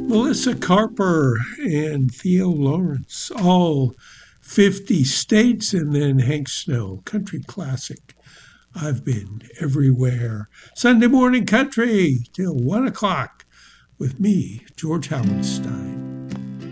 Melissa Carper and Theo Lawrence, all 50 states, and then Hank Snow, country classic. I've been everywhere. Sunday morning country till 1 o'clock with me, George Hallenstein.